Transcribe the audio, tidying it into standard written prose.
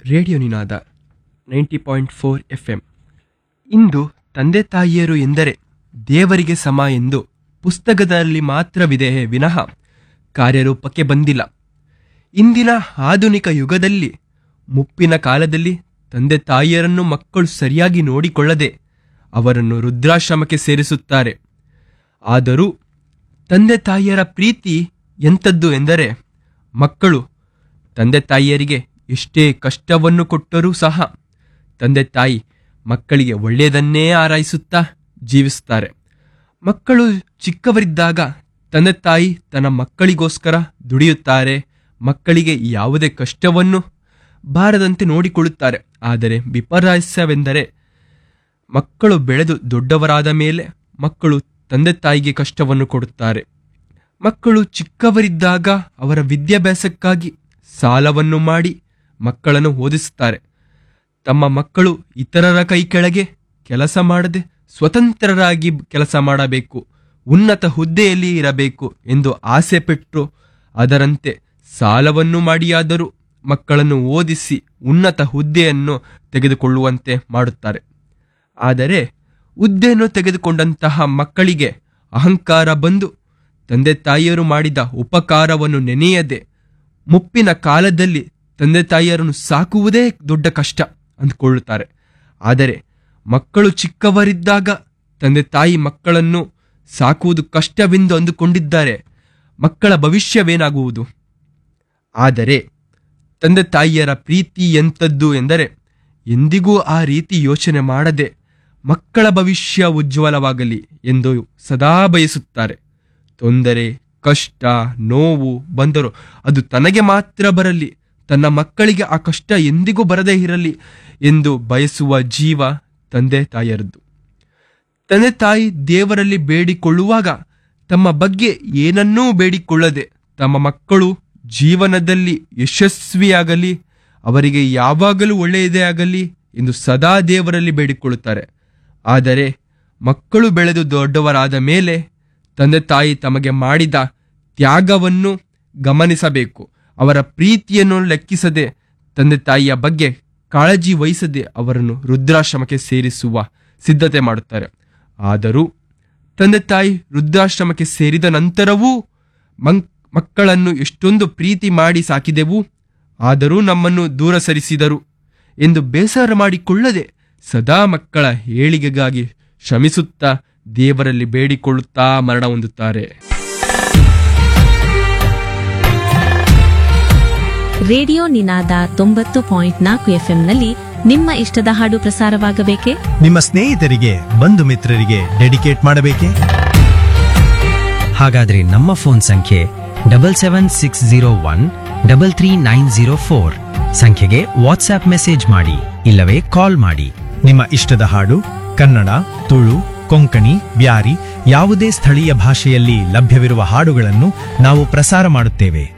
Radio ನಿನಾದ 90.4 FM. ಇಂದು ತಂದೆ ತಾಯಿಯರು ಎಂದರೆ ದೇವರಿಗೆ ಸಮ ಎಂದು ಪುಸ್ತಕದಲ್ಲಿ ಮಾತ್ರವಿದೆ ವಿನಃ ಕಾರ್ಯರೂಪಕ್ಕೆ ಬಂದಿಲ್ಲ. ಇಂದಿನ ಆಧುನಿಕ ಯುಗದಲ್ಲಿ ಮುಪ್ಪಿನ ಕಾಲದಲ್ಲಿ ತಂದೆ ತಾಯಿಯರನ್ನು ಮಕ್ಕಳು ಸರಿಯಾಗಿ ನೋಡಿಕೊಳ್ಳದೆ ಅವರನ್ನು ವೃದ್ಧಾಶ್ರಮಕ್ಕೆ ಸೇರಿಸುತ್ತಾರೆ. ಆದರೂ ತಂದೆ ತಾಯಿಯರ ಪ್ರೀತಿ ಎಂಥದ್ದು ಎಂದರೆ ಮಕ್ಕಳು ತಂದೆ ತಾಯಿಯರಿಗೆ ಎಷ್ಟೇ ಕಷ್ಟವನ್ನು ಕೊಟ್ಟರೂ ಸಹ ತಂದೆ ತಾಯಿ ಮಕ್ಕಳಿಗೆ ಒಳ್ಳೆಯದನ್ನೇ ಹಾರೈಸುತ್ತಾ ಜೀವಿಸುತ್ತಾರೆ. ಮಕ್ಕಳು ಚಿಕ್ಕವರಿದ್ದಾಗ ತಂದೆ ತಾಯಿ ತನ್ನ ಮಕ್ಕಳಿಗೋಸ್ಕರ ದುಡಿಯುತ್ತಾರೆ. ಮಕ್ಕಳಿಗೆ ಯಾವುದೇ ಕಷ್ಟವನ್ನು ಬಾರದಂತೆ ನೋಡಿಕೊಳ್ಳುತ್ತಾರೆ. ಆದರೆ ವಿಪರ್ಯಾಸವೆಂದರೆ ಮಕ್ಕಳು ಬೆಳೆದು ದೊಡ್ಡವರಾದ ಮೇಲೆ ಮಕ್ಕಳು ತಂದೆ ತಾಯಿಗೆ ಕಷ್ಟವನ್ನು ಕೊಡುತ್ತಾರೆ. ಮಕ್ಕಳು ಚಿಕ್ಕವರಿದ್ದಾಗ ಅವರ ವಿದ್ಯಾಭ್ಯಾಸಕ್ಕಾಗಿ ಸಾಲವನ್ನು ಮಾಡಿ ಮಕ್ಕಳನ್ನು ಓದಿಸುತ್ತಾರೆ. ತಮ್ಮ ಮಕ್ಕಳು ಇತರರ ಕೈ ಕೆಳಗೆ ಕೆಲಸ ಮಾಡದೆ ಸ್ವತಂತ್ರರಾಗಿ ಕೆಲಸ ಮಾಡಬೇಕು, ಉನ್ನತ ಹುದ್ದೆಯಲ್ಲಿ ಇರಬೇಕು ಎಂದು ಆಸೆ ಪಟ್ಟರು. ಅದರಂತೆ ಸಾಲವನ್ನು ಮಾಡಿಯಾದರೂ ಮಕ್ಕಳನ್ನು ಓದಿಸಿ ಉನ್ನತ ಹುದ್ದೆಯನ್ನು ತೆಗೆದುಕೊಳ್ಳುವಂತೆ ಮಾಡುತ್ತಾರೆ. ಆದರೆ ಹುದ್ದೆಯನ್ನು ತೆಗೆದುಕೊಂಡಂತಹ ಮಕ್ಕಳಿಗೆ ಅಹಂಕಾರ ಬಂದು ತಂದೆ ತಾಯಿಯರು ಮಾಡಿದ ಉಪಕಾರವನ್ನು ನೆನೆಯದೆ ಮುಪ್ಪಿನ ಕಾಲದಲ್ಲಿ ತಂದೆ ತಾಯಿಯರನ್ನು ಸಾಕುವುದೇ ದೊಡ್ಡ ಕಷ್ಟ ಅಂದುಕೊಳ್ಳುತ್ತಾರೆ. ಆದರೆ ಮಕ್ಕಳು ಚಿಕ್ಕವರಿದ್ದಾಗ ತಂದೆ ತಾಯಿ ಮಕ್ಕಳನ್ನು ಸಾಕುವುದು ಕಷ್ಟವೆಂದು ಅಂದುಕೊಂಡಿದ್ದಾರೆ. ಮಕ್ಕಳ ಭವಿಷ್ಯವೇನಾಗುವುದು? ಆದರೆ ತಂದೆ ತಾಯಿಯರ ಪ್ರೀತಿ ಎಂಥದ್ದು ಎಂದರೆ ಎಂದಿಗೂ ಆ ರೀತಿ ಯೋಚನೆ ಮಾಡದೆ ಮಕ್ಕಳ ಭವಿಷ್ಯ ಉಜ್ವಲವಾಗಲಿ ಎಂದು ಸದಾ ಬಯಸುತ್ತಾರೆ. ತೊಂದರೆ, ಕಷ್ಟ, ನೋವು ಬಂದರೂ ಅದು ತನಗೆ ಮಾತ್ರ ಬರಲಿ, ತನ್ನ ಮಕ್ಕಳಿಗೆ ಆ ಕಷ್ಟ ಎಂದಿಗೂ ಬರದೇ ಇರಲಿ ಎಂದು ಬಯಸುವ ಜೀವ ತಂದೆ ತಾಯಿಯರದ್ದು. ತಂದೆ ತಾಯಿ ದೇವರಲ್ಲಿ ಬೇಡಿಕೊಳ್ಳುವಾಗ ತಮ್ಮ ಬಗ್ಗೆ ಏನನ್ನೂ ಬೇಡಿಕೊಳ್ಳದೆ ತಮ್ಮ ಮಕ್ಕಳು ಜೀವನದಲ್ಲಿ ಯಶಸ್ವಿಯಾಗಲಿ, ಅವರಿಗೆ ಯಾವಾಗಲೂ ಒಳ್ಳೆಯದೇ ಆಗಲಿ ಎಂದು ಸದಾ ದೇವರಲ್ಲಿ ಬೇಡಿಕೊಳ್ಳುತ್ತಾರೆ. ಆದರೆ ಮಕ್ಕಳು ಬೆಳೆದು ದೊಡ್ಡವರಾದ ಮೇಲೆ ತಂದೆ ತಾಯಿ ತಮಗೆ ಮಾಡಿದ ತ್ಯಾಗವನ್ನು ಗಮನಿಸಬೇಕು. ಅವರ ಪ್ರೀತಿಯನ್ನು ಲೆಕ್ಕಿಸದೆ ತಂದೆ ತಾಯಿಯ ಬಗ್ಗೆ ಕಾಳಜಿ ವಹಿಸದೆ ಅವರನ್ನು ವೃದ್ಧಾಶ್ರಮಕ್ಕೆ ಸೇರಿಸುವ ಸಿದ್ಧತೆ ಮಾಡುತ್ತಾರೆ. ಆದರೂ ತಂದೆ ತಾಯಿ ವೃದ್ಧಾಶ್ರಮಕ್ಕೆ ಸೇರಿದ ನಂತರವೂ ಮಕ್ಕಳನ್ನು ಎಷ್ಟೊಂದು ಪ್ರೀತಿ ಮಾಡಿ ಸಾಕಿದೆವು, ಆದರೂ ನಮ್ಮನ್ನು ದೂರ ಸರಿಸಿದರು ಎಂದು ಬೇಸರ ಮಾಡಿಕೊಳ್ಳದೆ ಸದಾ ಮಕ್ಕಳ ಏಳಿಗೆಗಾಗಿ ಶ್ರಮಿಸುತ್ತಾ ದೇವರಲ್ಲಿ ಬೇಡಿಕೊಳ್ಳುತ್ತಾ ಮರಣ ಹೊಂದುತ್ತಾರೆ. ರೇಡಿಯೋ ನಿನಾದ 90.4 ಎಫ್ಎಂನಲ್ಲಿ ನಿಮ್ಮ ಇಷ್ಟದ ಹಾಡು ಪ್ರಸಾರವಾಗಬೇಕೆ? ನಿಮ್ಮ ಸ್ನೇಹಿತರಿಗೆ, ಬಂಧು ಮಿತ್ರರಿಗೆ ಡೆಡಿಕೇಟ್ ಮಾಡಬೇಕೆ? ಹಾಗಾದ್ರೆ ನಮ್ಮ ಫೋನ್ ಸಂಖ್ಯೆ 77601-33904 ಸಂಖ್ಯೆಗೆ ವಾಟ್ಸ್ಆಪ್ ಮೆಸೇಜ್ ಮಾಡಿ, ಇಲ್ಲವೇ ಕಾಲ್ ಮಾಡಿ. ನಿಮ್ಮ ಇಷ್ಟದ ಹಾಡು ಕನ್ನಡ, ತುಳು, ಕೊಂಕಣಿ, ಬ್ಯಾರಿ ಯಾವುದೇ ಸ್ಥಳೀಯ ಭಾಷೆಯಲ್ಲಿ ಲಭ್ಯವಿರುವ ಹಾಡುಗಳನ್ನು ನಾವು ಪ್ರಸಾರ ಮಾಡುತ್ತೇವೆ.